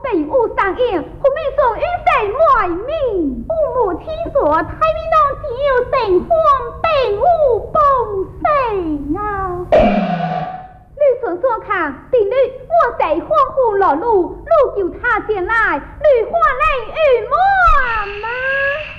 并无上应，后面送与谁卖命？父母亲所太平当只有成婚，并无帮谁啊！女孙所看，定律我在欢呼落路，路叫他前来，女花泪与满吗？